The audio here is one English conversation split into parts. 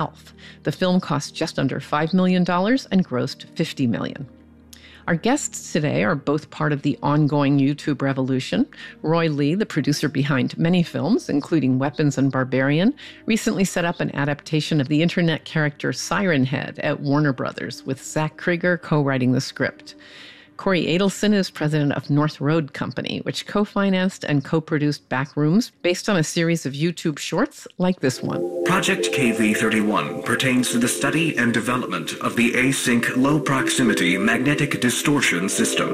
itself. The film cost just under $5 million and grossed $50 million. Our guests today are both part of the ongoing YouTube revolution. Roy Lee, the producer behind many films, including Weapons and Barbarian, recently set up an adaptation of the internet character Siren Head at Warner Brothers, with Zach Krieger co-writing the script. Corey Adelson is president of North Road Company, which co-financed and co-produced Backrooms based on a series of YouTube shorts like this one. Project KV-31 pertains to the study and development of the async low-proximity magnetic distortion system.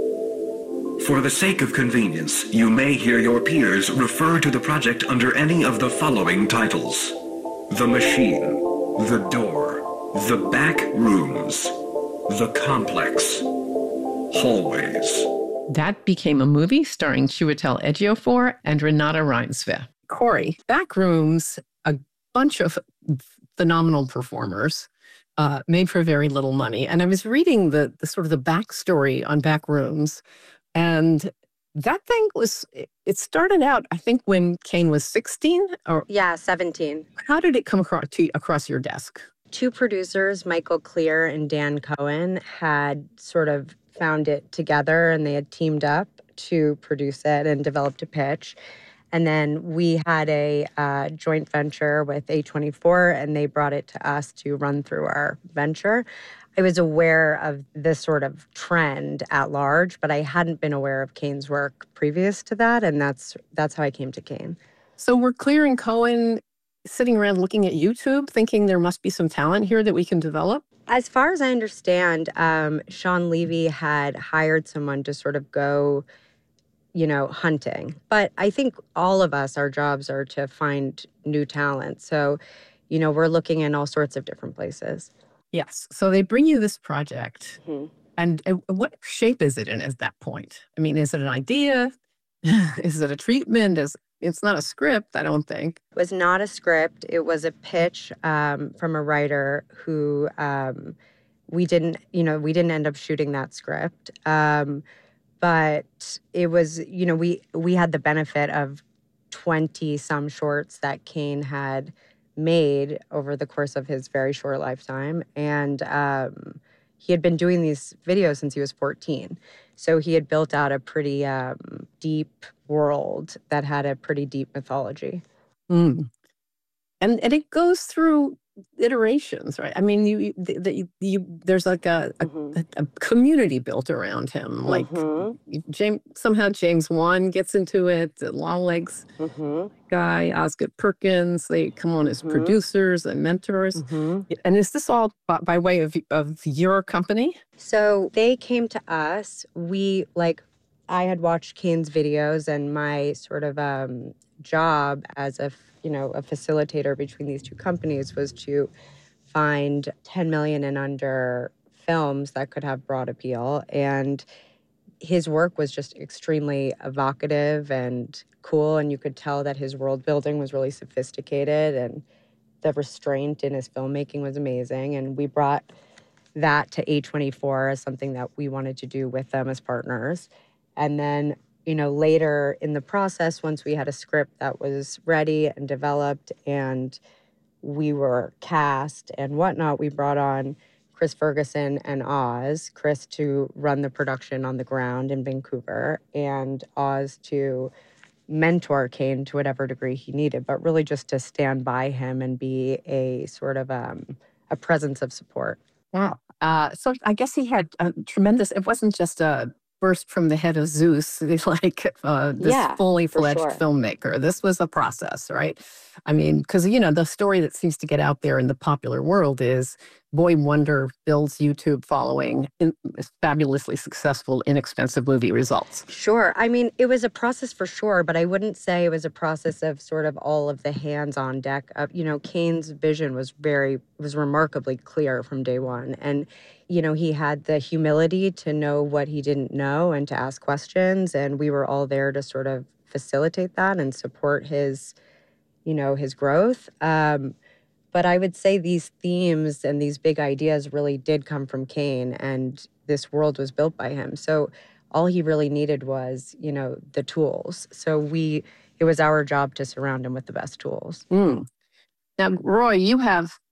For the sake of convenience, you may hear your peers refer to the project under any of the following titles: The Machine, The Door, The Backrooms, The Complex, Hallways. That became a movie starring Chiwetel Ejiofor and Renata Reinsve. Corey, Backrooms, a bunch of phenomenal performers, made for very little money. And I was reading the sort of the backstory on Backrooms, and that thing it started out, I think, when Kane was 16? Yeah, 17. How did it come across your desk? Two producers, Michael Clear and Dan Cohen, had sort of found it together, and they had teamed up to produce it and developed a pitch. And then we had a joint venture with A24, and they brought it to us to run through our venture. I was aware of this sort of trend at large, but I hadn't been aware of Kane's work previous to that, and that's how I came to Kane. So were Clear and Cohen sitting around looking at YouTube, thinking there must be some talent here that we can develop? As far as I understand, Sean Levy had hired someone to sort of go, hunting. But I think all of us, our jobs are to find new talent. So, we're looking in all sorts of different places. Yes. So they bring you this project. Mm-hmm. And what shape is it in at that point? I mean, is it an idea? Is it a treatment? It's not a script, I don't think. It was not a script. It was a pitch from a writer who we didn't end up shooting that script. But it was, we had the benefit of 20 some shorts that Kane had made over the course of his very short lifetime. And he had been doing these videos since he was 14. So he had built out a pretty deep world that had a pretty deep mythology. Mm. And it goes through iterations, right? I mean, there's like a community built around him. Like James Wan gets into it, the Lawlegs guy, Osgood Perkins, they come on as producers and mentors. And is this all by way of your company? So they came to us. I had watched Kane's videos, and my sort of job as a facilitator between these two companies was to find 10 million and under films that could have broad appeal. And his work was just extremely evocative and cool, and you could tell that his world building was really sophisticated, and the restraint in his filmmaking was amazing. And we brought that to A24 as something that we wanted to do with them as partners. And then, later in the process, once we had a script that was ready and developed and we were cast and whatnot, we brought on Chris Ferguson and Oz. Chris to run the production on the ground in Vancouver, and Oz to mentor Kane to whatever degree he needed, but really just to stand by him and be a sort of a presence of support. Wow. So I guess he had a tremendous, it wasn't just a burst from the head of Zeus, this fully fledged filmmaker. This was a process, right? I mean, because, the story that seems to get out there in the popular world is boy wonder builds YouTube following, fabulously successful, inexpensive movie results. Sure. I mean, it was a process for sure, but I wouldn't say it was a process of sort of all of the hands on deck. Kane's vision was remarkably clear from day one. And he had the humility to know what he didn't know and to ask questions. And we were all there to sort of facilitate that and support his growth. But I would say these themes and these big ideas really did come from Kane, and this world was built by him. So all he really needed was, the tools. So it was our job to surround him with the best tools. Mm. Now, Roy, you have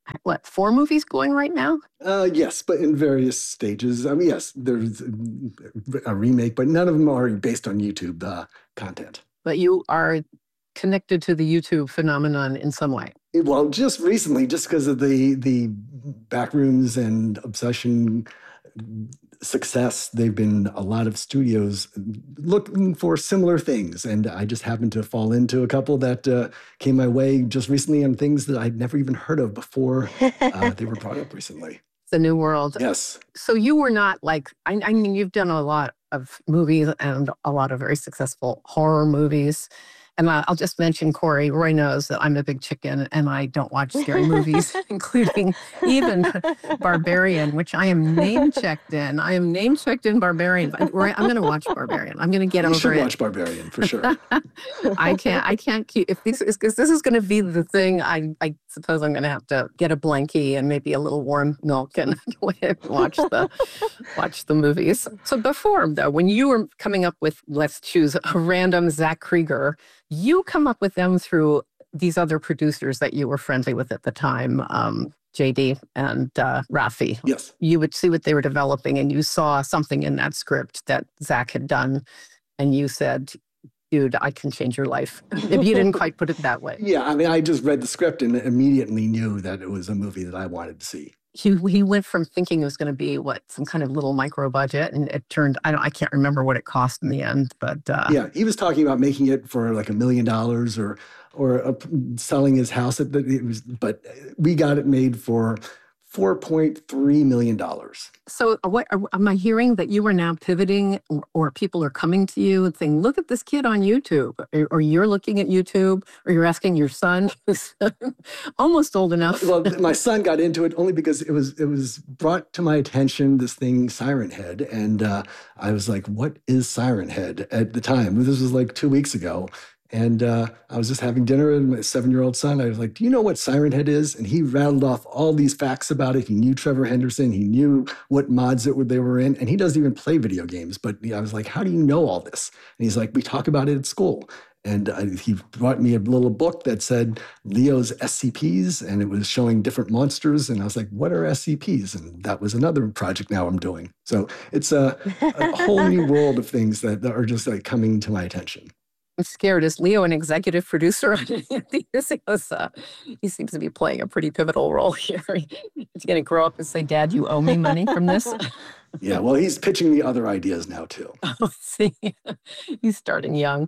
what, 4 movies going right now? Yes, but in various stages. I mean, yes, there's a remake, but none of them are based on YouTube content. But you are connected to the YouTube phenomenon in some way. Well, just recently, just because of the Backrooms and Obsession success, they've been a lot of studios looking for similar things. And I just happened to fall into a couple that came my way just recently on things that I'd never even heard of before they were brought up recently. The new world. Yes. So you were not like, I mean, you've done a lot of movies and a lot of very successful horror movies. And I'll just mention Corey. Roy knows that I'm a big chicken and I don't watch scary movies, including even Barbarian, which I am name-checked in. I am name-checked in Barbarian. Roy, I'm going to watch Barbarian. I'm going to get over it. You should watch Barbarian, for sure. I can't keep, if this is, because this is going to be the thing, I suppose I'm going to have to get a blankie and maybe a little warm milk and watch the movies. So before, though, when you were coming up with, let's choose a random Zach Krieger, you come up with them through these other producers that you were friendly with at the time, JD and Rafi. Yes. You would see what they were developing and you saw something in that script that Zach had done and you said, dude, I can change your life. If you didn't quite put it that way. Yeah, I mean, I just read the script and immediately knew that it was a movie that I wanted to see. He went from thinking it was going to be some kind of little micro budget, and it turned. I can't remember what it cost in the end, but yeah, he was talking about making it for like $1 million or selling his house. But we got it made for $4.3 million. So what am I hearing, that you are now pivoting, or people are coming to you and saying, look at this kid on YouTube, or you're looking at YouTube, or you're asking your son, who's almost old enough. Well, my son got into it only because it was brought to my attention, this thing, Siren Head. And I was like, what is Siren Head at the time? This was like 2 weeks ago. And I was just having dinner with my 7-year-old son. I was like, do you know what Siren Head is? And he rattled off all these facts about it. He knew Trevor Henderson. He knew what mods they were in. And he doesn't even play video games. But I was like, how do you know all this? And he's like, we talk about it at school. And he brought me a little book that said Leo's SCPs, and it was showing different monsters. And I was like, what are SCPs? And that was another project now I'm doing. So it's a whole new world of things that are just like coming to my attention. I'm scared. Is Leo an executive producer on any of these? He seems to be playing a pretty pivotal role here. He's going to grow up and say, Dad, you owe me money from this? Yeah, well, he's pitching me other ideas now, too. Oh, see, he's starting young.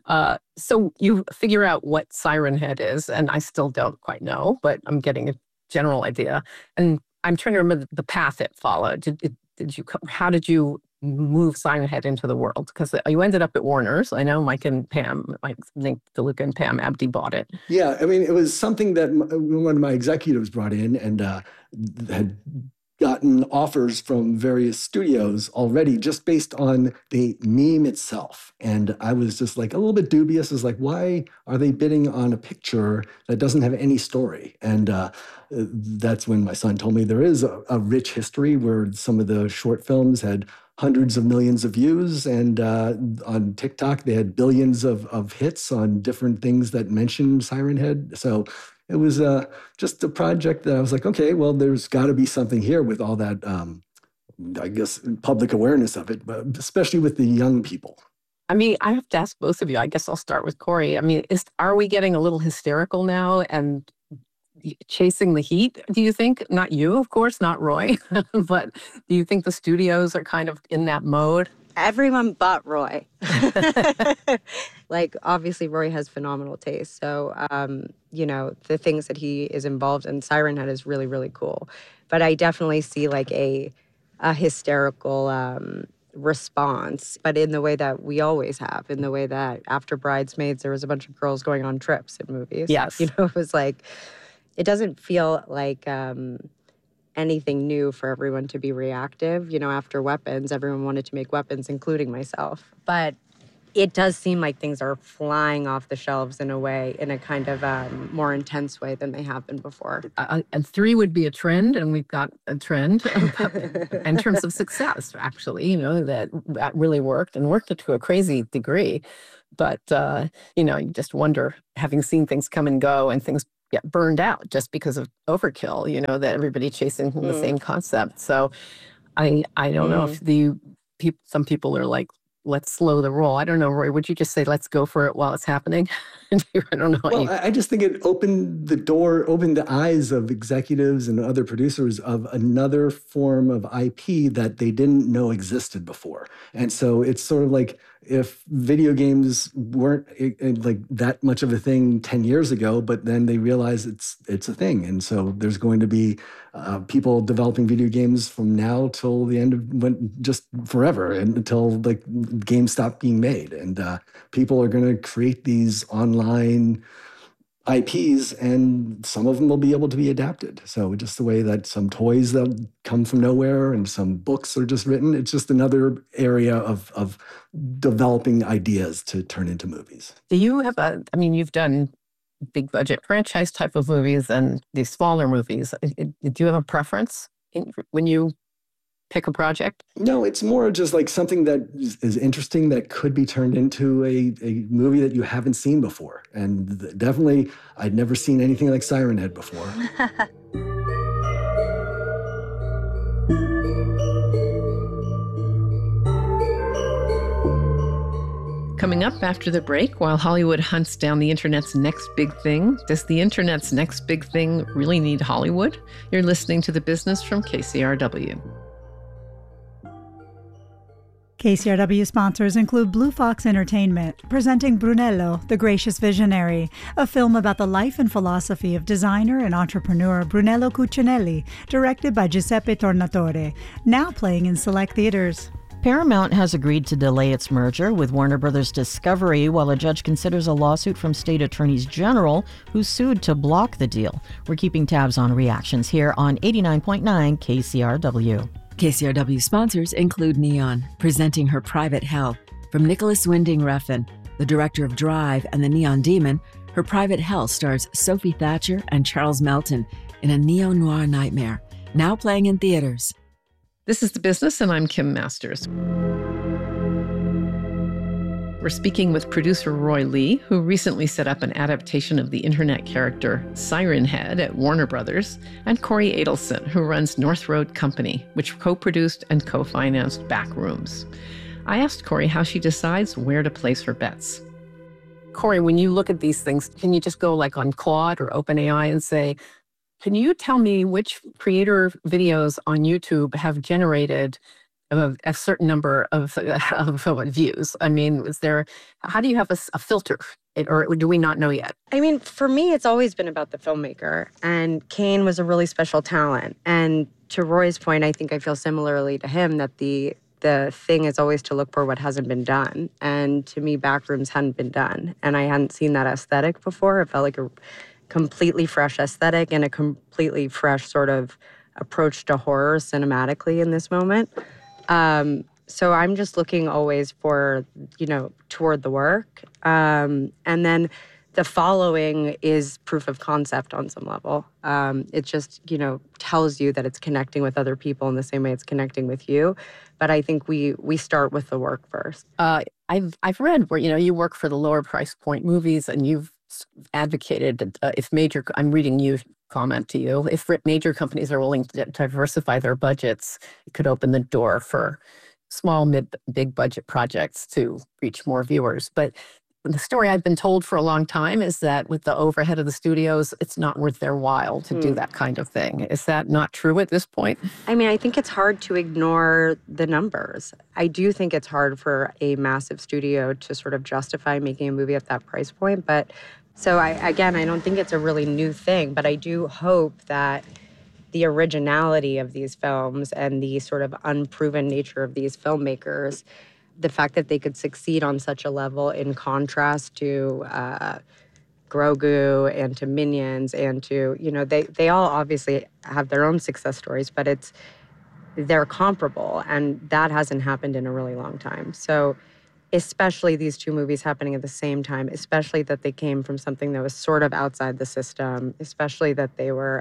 So you figure out what Siren Head is, and I still don't quite know, but I'm getting a general idea. And I'm trying to remember the path it followed. How did you move Siren Head into the world? Because you ended up at Warner's. I know Mike and Pam, I think DeLuca and Pam Abdi bought it. Yeah, I mean, it was something that one of my executives brought in and had gotten offers from various studios already just based on the meme itself. And I was just like a little bit dubious. Is like, why are they bidding on a picture that doesn't have any story? And that's when my son told me there is a rich history where some of the short films had hundreds of millions of views, and on TikTok they had billions of hits on different things that mentioned Siren Head. So it was just a project that I was like, okay, well, there's got to be something here with all that, I guess, public awareness of it, but especially with the young people. I mean, I have to ask both of you. I guess I'll start with Corey. I mean, are we getting a little hysterical now and chasing the heat, do you think? Not you, of course, not Roy, but do you think the studios are kind of in that mode? Everyone but Roy. Like, obviously, Roy has phenomenal taste. So, the things that he is involved in, Siren Head is really, really cool. But I definitely see like a hysterical response, but in the way that we always have, in the way that after Bridesmaids, there was a bunch of girls going on trips in movies. Yes. It was like, it doesn't feel like anything new for everyone to be reactive. After Weapons, everyone wanted to make weapons, including myself. But it does seem like things are flying off the shelves in a kind of more intense way than they have been before. And 3 would be a trend, and we've got a trend in terms of success, actually, that really worked and worked to a crazy degree. But, you just wonder, having seen things come and go and things get burned out just because of overkill, that everybody chasing the same concept. So I don't know if some people are like, let's slow the roll. I don't know, Roy, would you just say, let's go for it while it's happening? I don't know. Well, I just think it opened the eyes of executives and other producers of another form of IP that they didn't know existed before. And so it's sort of like if video games weren't like that much of a thing 10 years ago, but then they realize it's a thing. And so there's going to be people developing video games from now till the end of just forever, and until like games stop being made. And people are going to create these online IPs, and some of them will be able to be adapted. So just the way that some toys that come from nowhere and some books are just written, it's just another area of developing ideas to turn into movies. Do you have you've done big budget franchise type of movies and these smaller movies. Do you have a preference when you pick a project? No, it's more just like something that is interesting that could be turned into a movie that you haven't seen before. And definitely, I'd never seen anything like Siren Head before. Coming up after the break, while Hollywood hunts down the internet's next big thing, does the internet's next big thing really need Hollywood? You're listening to The Business from KCRW. KCRW sponsors include Blue Fox Entertainment, presenting Brunello, the Gracious Visionary, a film about the life and philosophy of designer and entrepreneur Brunello Cucinelli, directed by Giuseppe Tornatore, now playing in select theaters. Paramount has agreed to delay its merger with Warner Brothers Discovery while a judge considers a lawsuit from state attorneys general who sued to block the deal. We're keeping tabs on reactions here on 89.9 KCRW. KCRW sponsors include Neon, presenting Her Private Hell. From Nicholas Winding Refn, the director of Drive and The Neon Demon, Her Private Hell stars Sophie Thatcher and Charles Melton in a neo-noir nightmare, now playing in theaters. This is The Business, and I'm Kim Masters. We're speaking with producer Roy Lee, who recently set up an adaptation of the internet character Siren Head at Warner Brothers, and Corey Adelson, who runs North Road Company, which co-produced and co-financed Backrooms. I asked Corey how she decides where to place her bets. Corey, when you look at these things, can you just go like on Claude or OpenAI and say, can you tell me which creator videos on YouTube have generated a certain number of views? I mean, how do you have a filter? Or do we not know yet? I mean, for me, it's always been about the filmmaker. And Kane was a really special talent. And to Roy's point, I think I feel similarly to him that the thing is always to look for what hasn't been done. And to me, Backrooms hadn't been done. And I hadn't seen that aesthetic before. It felt like a completely fresh aesthetic and a completely fresh sort of approach to horror cinematically in this moment. So I'm just looking always for, toward the work. And then the following is proof of concept on some level. It just, tells you that it's connecting with other people in the same way it's connecting with you. But I think we start with the work first. I've read where, you work for the lower price point movies, and you've advocated that I'm reading you comment to you, if major companies are willing to diversify their budgets, it could open the door for small, big budget projects to reach more viewers. But the story I've been told for a long time is that with the overhead of the studios, it's not worth their while to do that kind of thing. Is that not true at this point? I mean, I think it's hard to ignore the numbers. I do think it's hard for a massive studio to sort of justify making a movie at that price point. But so I don't think it's a really new thing, but I do hope that the originality of these films and the sort of unproven nature of these filmmakers, the fact that they could succeed on such a level in contrast to Grogu and to Minions and to, they all obviously have their own success stories, but they're comparable, and that hasn't happened in a really long time. So especially these two movies happening at the same time, especially that they came from something that was sort of outside the system, especially that they were,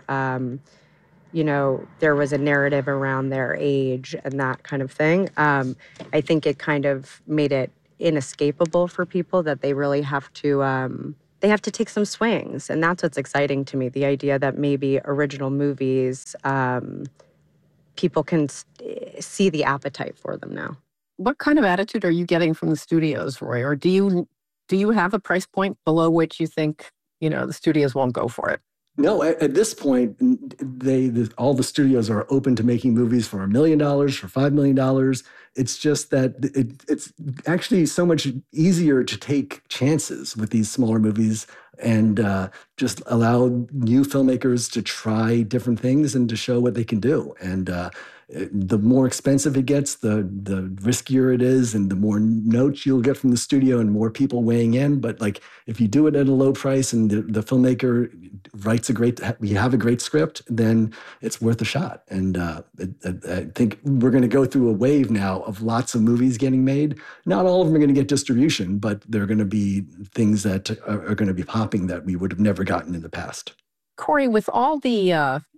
there was a narrative around their age and that kind of thing. I think it kind of made it inescapable for people that they really have to they have to take some swings. And that's what's exciting to me, the idea that maybe original movies, people can see the appetite for them now. What kind of attitude are you getting from the studios, Roy? Or do you have a price point below which you think, the studios won't go for it? No, at this point, all the studios are open to making movies for $1 million, for $5 million. It's just that it's actually so much easier to take chances with these smaller movies and just allow new filmmakers to try different things and to show what they can do. And the more expensive it gets, the riskier it is, and the more notes you'll get from the studio and more people weighing in. But like, if you do it at a low price and the filmmaker writes you have a great script, then it's worth a shot. And I think we're going to go through a wave now of lots of movies getting made. Not all of them are going to get distribution, but there are going to be things that are going to be popping that we would have never gotten in the past. Corey, with all the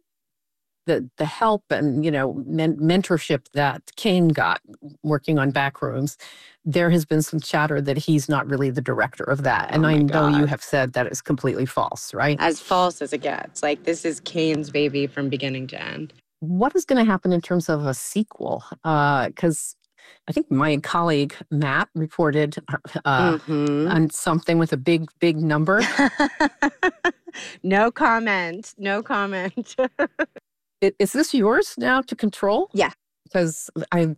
help and mentorship that Kane got working on Backrooms, there has been some chatter that he's not really the director of that. And I know you have said that is completely false, right? As false as it gets. Like, this is Kane's baby from beginning to end. What is going to happen in terms of a sequel? Because I think my colleague Matt reported on something with a big number. No comment. No comment. Is this yours now to control? Yeah. Because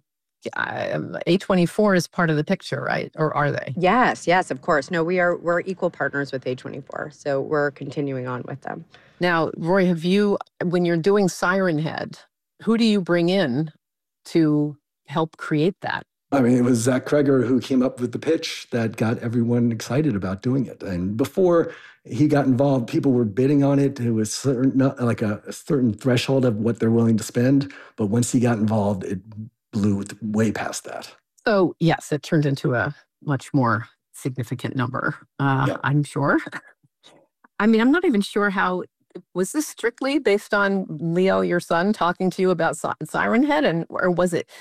A24 is part of the picture, right? Or are they? Yes, of course. No, we're equal partners with A24, so we're continuing on with them. Now, Roy, when you're doing Siren Head, who do you bring in to help create that? I mean, it was Zach Kreger who came up with the pitch that got everyone excited about doing it. And before he got involved, people were bidding on it. It was like a certain threshold of what they're willing to spend. But once he got involved, it blew way past that. So, yes, it turned into a much more significant number, I'm sure. I mean, I'm not even sure how. Was this strictly based on Leo, your son, talking to you about Siren Head? Or was it...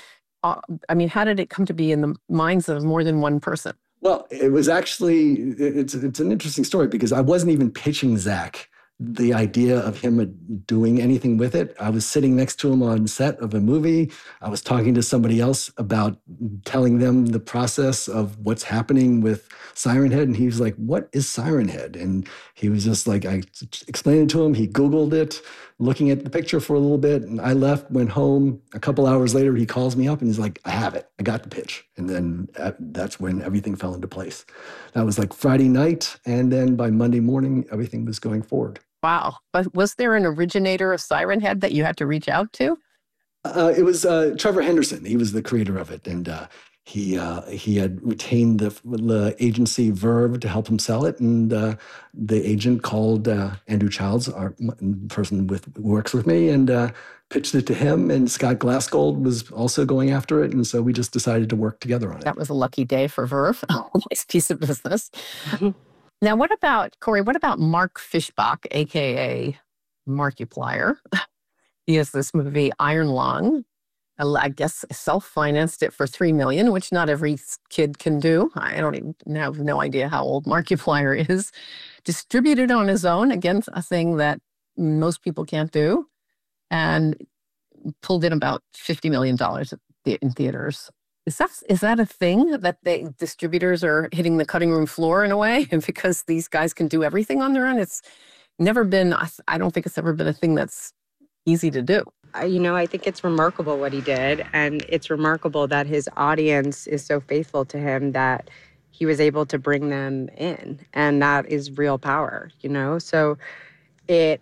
how did it come to be in the minds of more than one person? Well, it was actually, it's an interesting story because I wasn't even pitching Zach the idea of him doing anything with it. I was sitting next to him on set of a movie. I was talking to somebody else about telling them the process of what's happening with Siren Head. And he was like, "What is Siren Head?" And he was just like, I explained it to him. He Googled it, looking at the picture for a little bit. And I left, went home. A couple hours later, he calls me up and he's like, "I have it. I got the pitch." And then that's when everything fell into place. That was like Friday night. And then by Monday morning, everything was going forward. Wow. But was there an originator of Siren Head that you had to reach out to? It was Trevor Henderson. He was the creator of it. And he had retained the agency Verve to help him sell it. And the agent called Andrew Childs, our person who works with me, and pitched it to him. And Scott Glassgold was also going after it. And so we just decided to work together on it. That was a lucky day for Verve. Nice piece of business. Now, what about Mark Fishbach, a.k.a. Markiplier? He has this movie, Iron Lung. I guess self-financed it for $3 million, which not every kid can do. I have no idea how old Markiplier is. Distributed on his own, again, a thing that most people can't do, and pulled in about $50 million in theaters. Is that a thing that distributors are hitting the cutting room floor in a way? And because these guys can do everything on their own, it's never been, I don't think it's ever been a thing that's easy to do. I think it's remarkable what he did. And it's remarkable that his audience is so faithful to him that he was able to bring them in. And that is real power, So it,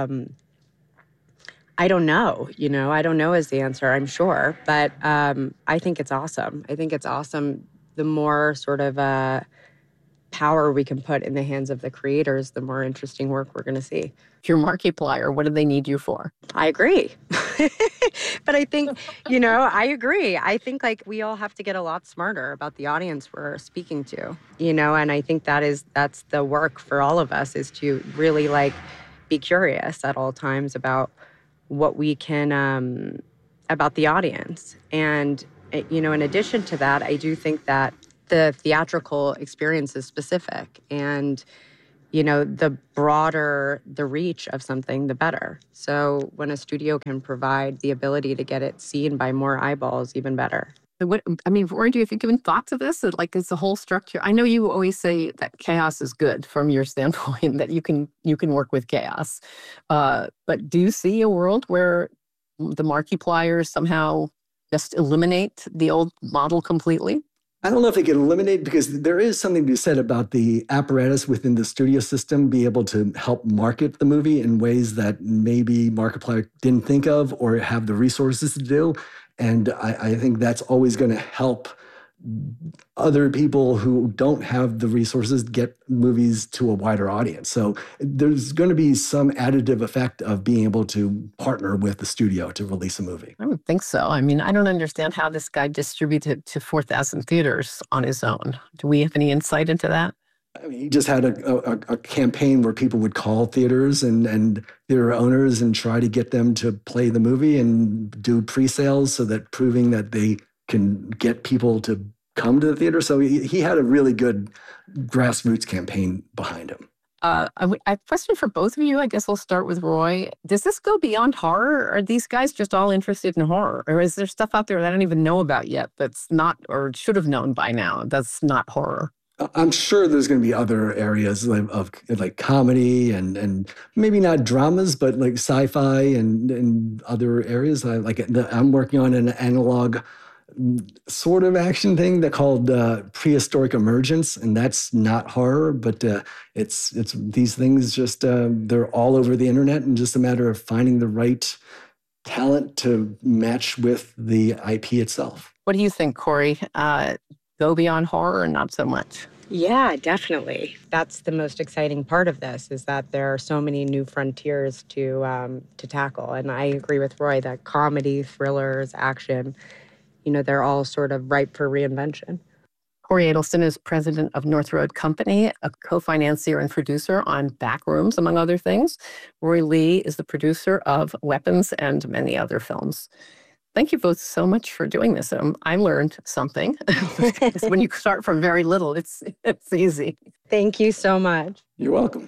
I don't know, I don't know is the answer, I'm sure. But I think it's awesome. I think it's awesome. The more sort of power we can put in the hands of the creators, the more interesting work we're going to see. If you're Markiplier, what do they need you for? I agree. But I think, I agree. I think we all have to get a lot smarter about the audience we're speaking to, and I think that's the work for all of us, is to really be curious at all times about what we can, about the audience. And, in addition to that, I do think that the theatrical experience is specific. And, the broader the reach of something, the better. So when a studio can provide the ability to get it seen by more eyeballs, even better. Rory, have you given thought to this? Like, is the whole structure? I know you always say that chaos is good from your standpoint, that you can work with chaos. But do you see a world where the Markipliers somehow just eliminate the old model completely? I don't know if they can eliminate, because there is something to be said about the apparatus within the studio system be able to help market the movie in ways that maybe Markiplier didn't think of or have the resources to do. And I think that's always going to help other people who don't have the resources get movies to a wider audience. So there's going to be some additive effect of being able to partner with the studio to release a movie. I would think so. I don't understand how this guy distributed to 4,000 theaters on his own. Do we have any insight into that? He just had a campaign where people would call theaters and theater owners and try to get them to play the movie and do pre-sales, so that proving that they can get people to come to the theater. So he had a really good grassroots campaign behind him. I have a question for both of you. I guess I'll start with Roy. Does this go beyond horror? Are these guys just all interested in horror? Or is there stuff out there that I don't even know about yet that's not, or should have known by now, that's not horror? I'm sure there's going to be other areas of comedy and maybe not dramas, but like sci-fi and other areas. I'm working on an analog sort of action thing that called Prehistoric Emergence, and that's not horror, but it's these things just they're all over the internet, and just a matter of finding the right talent to match with the IP itself. What do you think, Corey? Go beyond horror or not so much? Yeah, definitely. That's the most exciting part of this, is that there are so many new frontiers to tackle. And I agree with Roy that comedy, thrillers, action, they're all sort of ripe for reinvention. Corey Adelson is president of North Road Company, a co-financier and producer on Backrooms, among other things. Roy Lee is the producer of Weapons and many other films. Thank you both so much for doing this. I learned something. When you start from very little, it's easy. Thank you so much. You're welcome.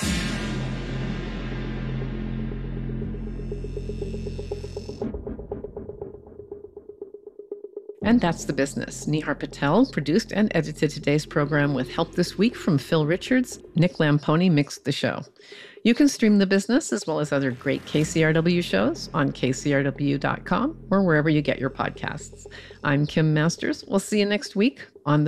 And that's The Business. Nihar Patel produced and edited today's program with help this week from Phil Richards. Nick Lamponi mixed the show. You can stream The Business as well as other great KCRW shows on kcrw.com or wherever you get your podcasts. I'm Kim Masters. We'll see you next week on